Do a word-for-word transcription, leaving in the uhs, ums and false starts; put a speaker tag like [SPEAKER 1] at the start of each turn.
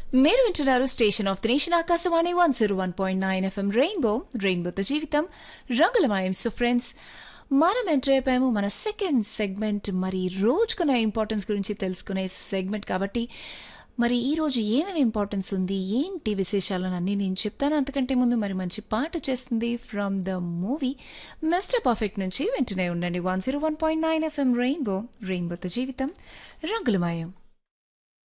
[SPEAKER 1] మీరు వింటున్నారు station of the nation Akashvani one zero one point nine FM rainbow రెయిన్బోతో జీవితం రంగులమయం. సో ఫ్రెండ్స్, మనం ఎంటర్ అయిపోయాము మన సెకండ్ సెగ్మెంట్. మరి రోజుకున్న ఇంపార్టెన్స్ గురించి తెలుసుకునే సెగ్మెంట్ కాబట్టి మరి ఈరోజు ఏమేమి ఇంపార్టెన్స్ ఉంది, ఏంటి విశేషాలను అన్నీ నేను చెప్తాను. అంతకంటే ముందు మరి మంచి పాట చేస్తుంది from the movie mister perfect నుంచి. వింటూనే ఉండండి one zero one point nine FM rainbow రెయిన్బోతో జీవితం రంగులమయం.